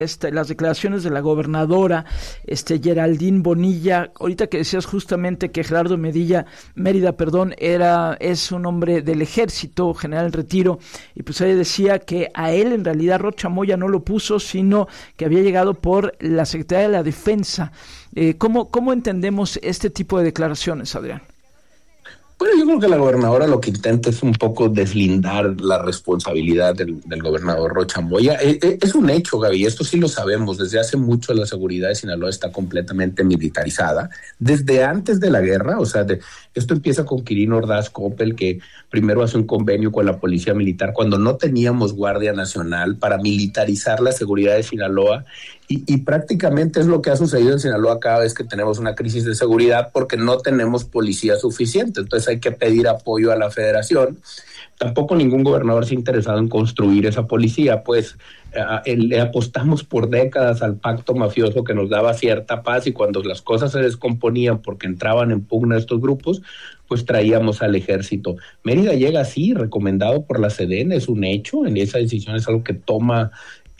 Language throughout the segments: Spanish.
las declaraciones de la gobernadora Geraldine Bonilla, ahorita que decías justamente que Gerardo Mérida, es un hombre del ejército, general en retiro, y pues ella decía que a él en realidad Rocha Moya no lo puso, sino que había llegado por la Secretaría de la Defensa. ¿Cómo entendemos este tipo de declaraciones, Adrián? Bueno, yo creo que la gobernadora lo que intenta es un poco deslindar la responsabilidad del gobernador Rocha Moya. Es un hecho, Gaby, esto sí lo sabemos. Desde hace mucho la seguridad de Sinaloa está completamente militarizada. Desde antes de la guerra, esto empieza con Quirino Ordaz Coppel, que primero hace un convenio con la Policía Militar cuando no teníamos Guardia Nacional para militarizar la seguridad de Sinaloa. Y prácticamente es lo que ha sucedido en Sinaloa cada vez que tenemos una crisis de seguridad, porque no tenemos policía suficiente. Entonces hay que pedir apoyo a la federación. Tampoco ningún gobernador se ha interesado en construir esa policía, pues le apostamos por décadas al pacto mafioso que nos daba cierta paz, y cuando las cosas se descomponían porque entraban en pugna estos grupos, pues traíamos al ejército. Mérida llega así, recomendado por la SEDEN, es un hecho, en esa decisión es algo que toma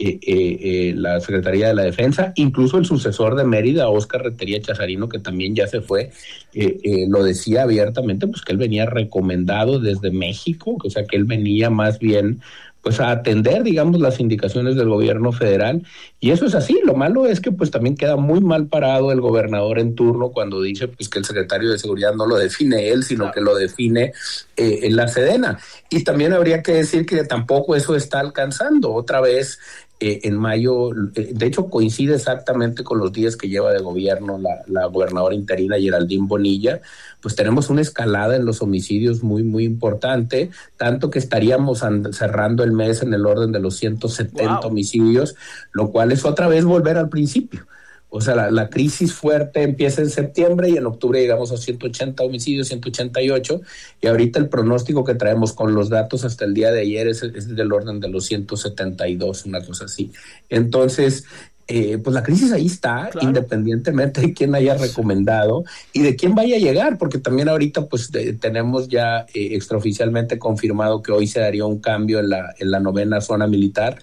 la Secretaría de la Defensa. Incluso el sucesor de Mérida, Óscar Rentería Chazarino, que también ya se fue, lo decía abiertamente, pues que él venía recomendado desde México, o sea que él venía más bien pues a atender, digamos, las indicaciones del gobierno federal, y eso es así. Lo malo es que pues también queda muy mal parado el gobernador en turno cuando dice pues que el secretario de Seguridad no lo define él, sino que lo define en la Sedena. Y también habría que decir que tampoco eso está alcanzando. Otra vez, en mayo, de hecho coincide exactamente con los días que lleva de gobierno la gobernadora interina Geraldine Bonilla, pues tenemos una escalada en los homicidios muy, muy importante, tanto que estaríamos cerrando el mes en el orden de los 170 homicidios, lo cual es otra vez volver al principio. O sea, la crisis fuerte empieza en septiembre y en octubre llegamos a 180 homicidios, 188, y ahorita el pronóstico que traemos con los datos hasta el día de ayer es del orden de los 172, una cosa así. Entonces, pues la crisis ahí está, claro, independientemente de quién haya recomendado y de quién vaya a llegar, porque también ahorita pues tenemos ya extraoficialmente confirmado que hoy se daría un cambio en la 9ª zona militar.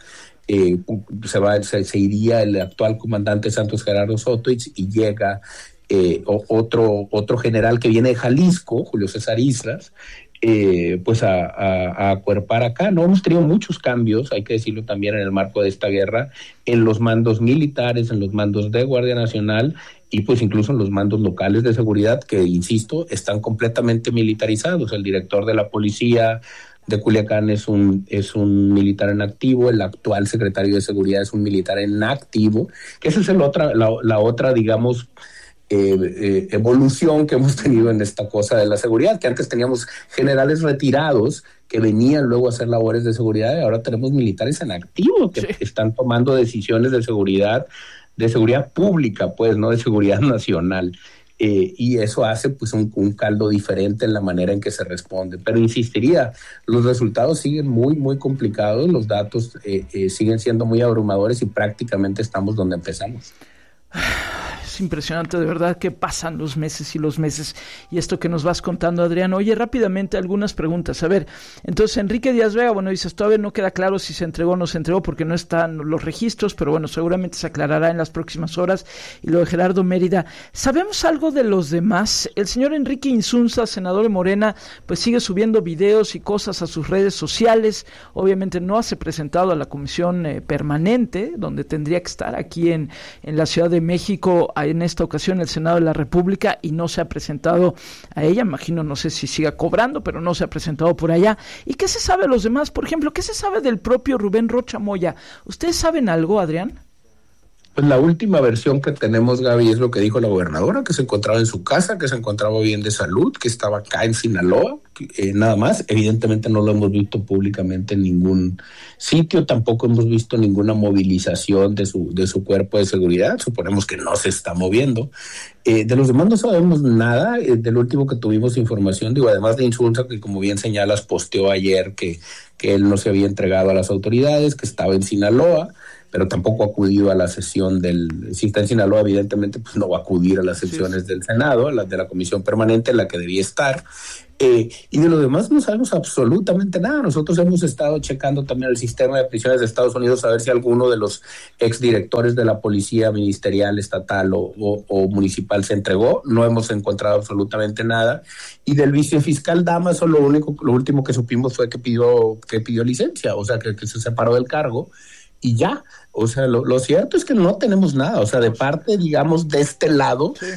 Se iría el actual comandante Santos Gerardo Soto y llega otro general que viene de Jalisco, Julio César Islas, pues a acuerpar acá. No hemos tenido muchos cambios, hay que decirlo también, en el marco de esta guerra, en los mandos militares, en los mandos de Guardia Nacional y pues incluso en los mandos locales de seguridad, que insisto, están completamente militarizados. El director de la policía de Culiacán es un militar en activo, el actual secretario de Seguridad es un militar en activo, que esa es la otra, digamos, evolución que hemos tenido en esta cosa de la seguridad, que antes teníamos generales retirados que venían luego a hacer labores de seguridad, y ahora tenemos militares en activo que están tomando decisiones de seguridad pública, pues, no de seguridad nacional. Y eso hace pues un caldo diferente en la manera en que se responde. Pero insistiría, los resultados siguen muy, muy complicados, los datos siguen siendo muy abrumadores y prácticamente estamos donde empezamos. Es impresionante, de verdad, que pasan los meses y esto que nos vas contando, Adrián. Oye, rápidamente algunas preguntas. A ver, entonces Enrique Díaz Vega, bueno, dices, todavía no queda claro si se entregó o no se entregó porque no están los registros, pero bueno, seguramente se aclarará en las próximas horas. Y lo de Gerardo Mérida, ¿sabemos algo de los demás? El señor Enrique Insunza, senador de Morena, pues sigue subiendo videos y cosas a sus redes sociales. Obviamente no se ha presentado a la comisión permanente, donde tendría que estar aquí en la Ciudad de México, en esta ocasión el Senado de la República, y no se ha presentado a ella. Imagino, no sé si siga cobrando, pero no se ha presentado por allá. ¿Y qué se sabe de los demás? Por ejemplo, ¿qué se sabe del propio Rubén Rocha Moya? ¿Ustedes saben algo, Adrián? Pues la última versión que tenemos, Gaby, es lo que dijo la gobernadora, que se encontraba en su casa, que se encontraba bien de salud, que estaba acá en Sinaloa, nada más. Evidentemente no lo hemos visto públicamente en ningún sitio, tampoco hemos visto ninguna movilización de su cuerpo de seguridad, suponemos que no se está moviendo. De los demás no sabemos nada. Del último que tuvimos información, digo, además de Insulza, que como bien señalas, posteó ayer que él no se había entregado a las autoridades, que estaba en Sinaloa. pero tampoco ha acudido a la sesión si está en Sinaloa, evidentemente, pues no va a acudir a las sesiones del Senado, las de la Comisión Permanente, en la que debía estar. Y de lo demás no sabemos absolutamente nada. Nosotros hemos estado checando también el sistema de prisiones de Estados Unidos a ver si alguno de los exdirectores de la policía ministerial, estatal o municipal se entregó. No hemos encontrado absolutamente nada. Y del vicefiscal Damaso lo último que supimos fue que pidió licencia, o sea que se separó del cargo y ya. O sea, lo cierto es que no tenemos nada. O sea, de parte, digamos, de este lado, sí,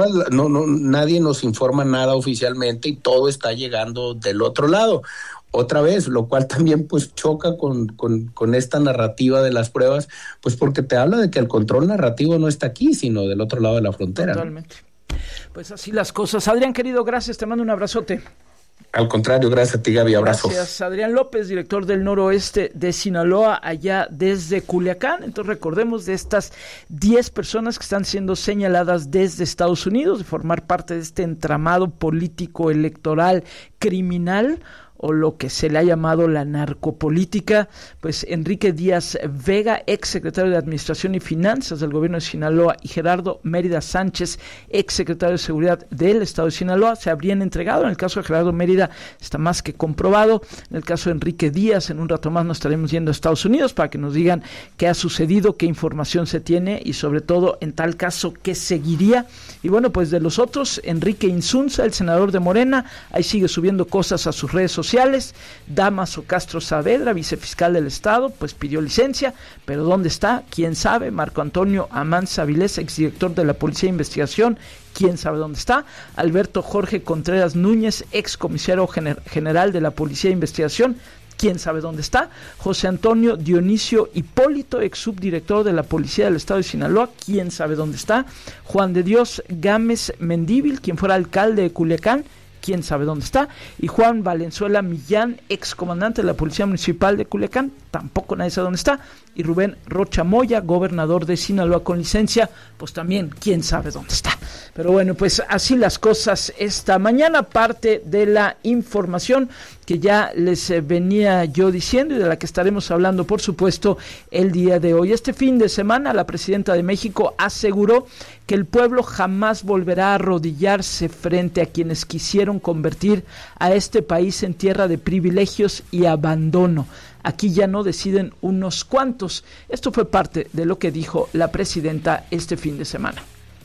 nadie nos informa nada oficialmente y todo está llegando del otro lado. Otra vez, lo cual también pues choca con esta narrativa de las pruebas, pues porque te habla de que el control narrativo no está aquí, sino del otro lado de la frontera. Totalmente. ¿No? Pues así las cosas. Adrián, querido, gracias. Te mando un abrazote. Al contrario, gracias a ti, Gaby, abrazos. Gracias, Adrián López, director del noroeste de Sinaloa, allá desde Culiacán. Entonces recordemos de estas 10 personas que están siendo señaladas desde Estados Unidos de formar parte de este entramado político electoral criminal, o lo que se le ha llamado la narcopolítica. Pues Enrique Díaz Vega, ex secretario de Administración y Finanzas del gobierno de Sinaloa, y Gerardo Mérida Sánchez, ex secretario de Seguridad del estado de Sinaloa, se habrían entregado. En el caso de Gerardo Mérida está más que comprobado. En el caso de Enrique Díaz, en un rato más nos estaremos yendo a Estados Unidos para que nos digan qué ha sucedido, qué información se tiene y sobre todo, en tal caso, qué seguiría. Y bueno, pues de los otros, Enrique Insunza, el senador de Morena, ahí sigue subiendo cosas a sus redes sociales. Damaso Castro Saavedra, vicefiscal del estado, pues pidió licencia, pero ¿dónde está? ¿Quién sabe? Marco Antonio Amanza Avilés, exdirector de la Policía de Investigación, ¿quién sabe dónde está? Alberto Jorge Contreras Núñez, excomisario general de la Policía de Investigación, ¿quién sabe dónde está? José Antonio Dionisio Hipólito, ex subdirector de la Policía del Estado de Sinaloa, ¿quién sabe dónde está? Juan de Dios Gámez Mendívil, quien fuera alcalde de Culiacán, quién sabe dónde está, y Juan Valenzuela Millán, ex comandante de la Policía Municipal de Culiacán, tampoco nadie sabe dónde está, y Rubén Rocha Moya, gobernador de Sinaloa con licencia, pues también quién sabe dónde está. Pero bueno, pues así las cosas esta mañana, parte de la información que ya les venía yo diciendo y de la que estaremos hablando, por supuesto, el día de hoy. Este fin de semana, la presidenta de México aseguró que el pueblo jamás volverá a arrodillarse frente a quienes quisieron convertir a este país en tierra de privilegios y abandono. Aquí ya no deciden unos cuantos. Esto fue parte de lo que dijo la presidenta este fin de semana.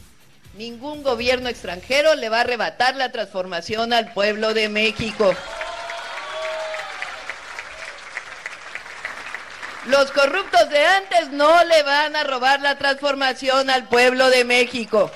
Ningún gobierno extranjero le va a arrebatar la transformación al pueblo de México. Los corruptos de antes no le van a robar la transformación al pueblo de México.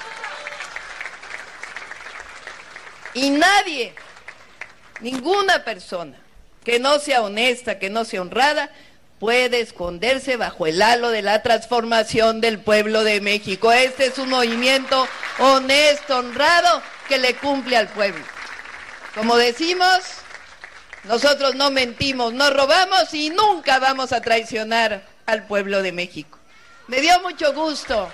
Y nadie, ninguna persona que no sea honesta, que no sea honrada, puede esconderse bajo el halo de la transformación del pueblo de México. Este es un movimiento honesto, honrado, que le cumple al pueblo. Como decimos, nosotros no mentimos, no robamos y nunca vamos a traicionar al pueblo de México. Me dio mucho gusto.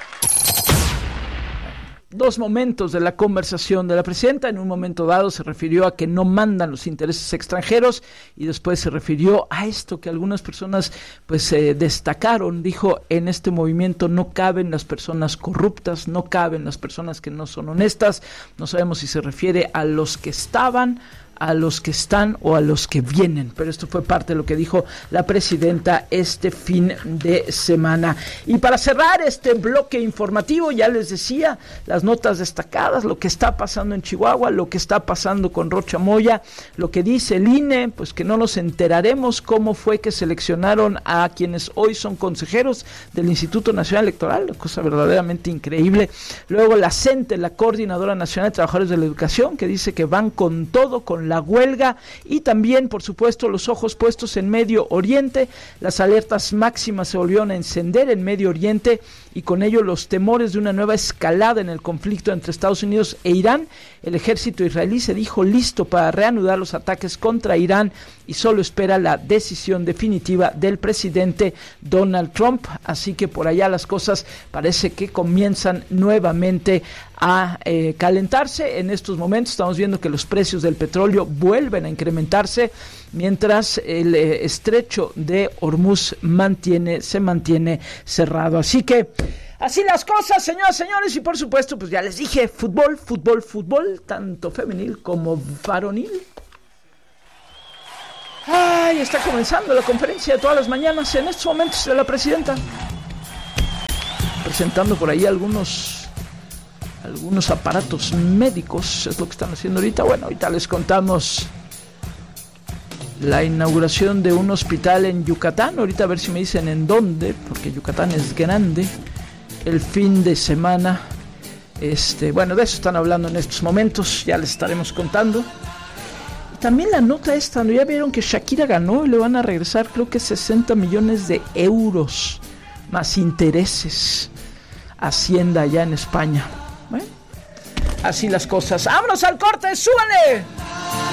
Dos momentos de la conversación de la presidenta. En un momento dado se refirió a que no mandan los intereses extranjeros y después se refirió a esto que algunas personas pues destacaron. Dijo, en este movimiento no caben las personas corruptas, no caben las personas que no son honestas. No sabemos si se refiere a los que estaban, a los que están o a los que vienen, pero esto fue parte de lo que dijo la presidenta este fin de semana. Y para cerrar este bloque informativo, ya les decía, las notas destacadas, lo que está pasando en Chihuahua, lo que está pasando con Rocha Moya, lo que dice el INE, pues que no nos enteraremos cómo fue que seleccionaron a quienes hoy son consejeros del Instituto Nacional Electoral, una cosa verdaderamente increíble. Luego la CENTE, la Coordinadora Nacional de Trabajadores de la Educación, que dice que van con todo, con la huelga, y también, por supuesto, los ojos puestos en Medio Oriente. Las alertas máximas se volvieron a encender en Medio Oriente y con ello los temores de una nueva escalada en el conflicto entre Estados Unidos e Irán. El ejército israelí se dijo listo para reanudar los ataques contra Irán y solo espera la decisión definitiva del presidente Donald Trump. Así que por allá las cosas parece que comienzan nuevamente a calentarse. En estos momentos estamos viendo que los precios del petróleo vuelven a incrementarse, mientras el estrecho de Hormuz se mantiene cerrado. Así que así las cosas, señoras, señores, y por supuesto, pues ya les dije, fútbol, tanto femenil como varonil. Ay, está comenzando la conferencia de todas las mañanas en estos momentos de la presidenta, presentando por ahí algunos aparatos médicos, es lo que están haciendo ahorita. Bueno, ahorita les contamos la inauguración de un hospital en Yucatán, ahorita a ver si me dicen en dónde, porque Yucatán es grande. El fin de semana, bueno, de eso están hablando en estos momentos, ya les estaremos contando. También la nota esta, ¿no? Ya vieron que Shakira ganó y le van a regresar creo que 60 millones de euros más intereses. Hacienda allá en España. Bueno, así las cosas. ¡Vámonos al corte! ¡Súbale!